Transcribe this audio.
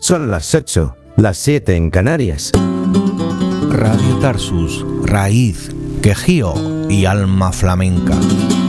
Son las 8, las 7 en Canarias. Radio Tarsus, raíz, quejío y alma flamenca.